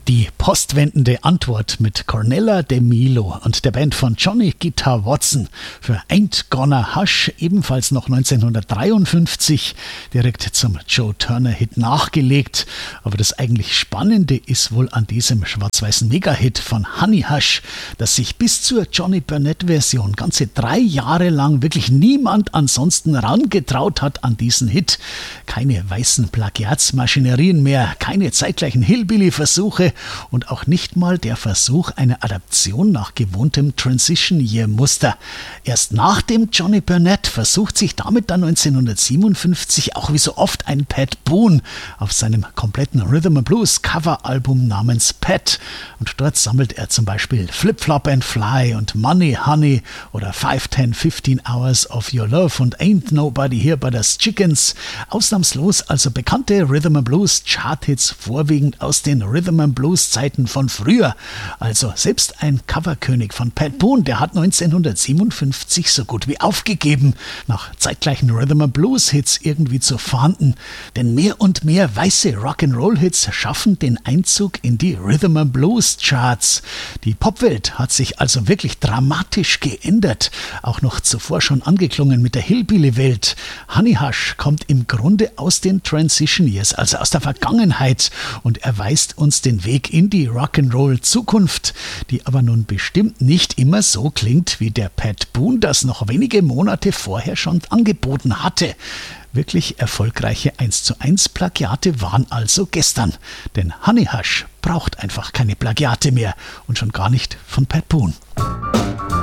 Die postwendende Antwort mit Cornella de Milo und der Band von Johnny Guitar Watson für Ain't Gonna Hush, ebenfalls noch 1953, direkt zum Joe Turner-Hit nachgelegt. Aber das eigentlich Spannende ist wohl an diesem schwarz-weißen Mega-Hit von Honey Hush, dass sich bis zur Johnny Burnett-Version ganze 3 Jahre lang wirklich niemand ansonsten rangetraut hat an diesen Hit. Keine weißen Plagiatsmaschinerien mehr, keine zeitgleichen Hillbilly-Versuche und auch nicht mal der Versuch einer Adaption nach gewohntem Transition-Year-Muster. Erst nach dem Johnny Burnett versucht sich damit dann 1957 auch wie so oft ein Pat Boone auf seinem kompletten Rhythm and Blues Cover-Album namens Pat. Und dort sammelt er zum Beispiel Flip Flop and Fly und Money Honey oder 5, 10, 15 Hours of Your Love und Ain't Nobody Here But Us Chickens. Ausnahmslos also bekannte Rhythm and Blues Chart-Hits, vorwiegend aus den Rhythm and Blues Zeiten von früher. Also selbst ein Coverkönig von Pat Boone, der hat 1957 so gut wie aufgegeben, nach zeitgleichen Rhythm and Blues Hits irgendwie zu fahnden. Denn mehr und mehr weiße Rock'n'Roll Hits schaffen den Einzug in die Rhythm and Blues Charts. Die Popwelt hat sich also wirklich dramatisch geändert, auch noch zuvor schon angeklungen mit der Hillbilly-Welt. Honey Hush kommt im Grunde aus den Transition Years, also aus der Vergangenheit, und erweist uns den Weg in die Rock'n'Roll-Zukunft, die aber nun bestimmt nicht immer so klingt, wie der Pat Boone das noch wenige Monate vorher schon angeboten hatte. Wirklich erfolgreiche 1:1 Plagiate waren also gestern, denn Honey Hush braucht einfach keine Plagiate mehr und schon gar nicht von Pat Boone.